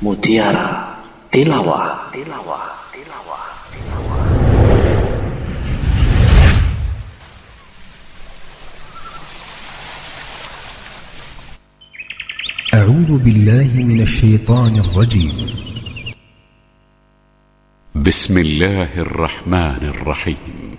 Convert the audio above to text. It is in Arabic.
Mutiara Tilawah. أعوذ بالله من الشيطان الرجيم. بسم الله الرحمن الرحيم.